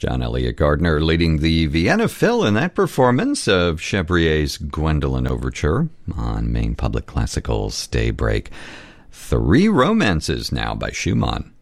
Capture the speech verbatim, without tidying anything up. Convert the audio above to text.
John Elliott Gardner leading the Vienna Phil in that performance of Chabrier's Gwendolen Overture on Maine Public Classical's Daybreak. Three Romances now by Schumann.